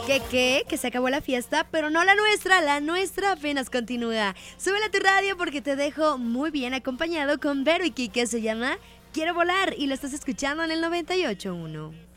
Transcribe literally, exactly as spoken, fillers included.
¿Qué qué? Que se acabó la fiesta, pero no la nuestra, la nuestra apenas continúa. Súbela a tu radio porque te dejo muy bien acompañado con Vero y Kike, se llama Quiero Volar y lo estás escuchando en el noventa y ocho punto uno.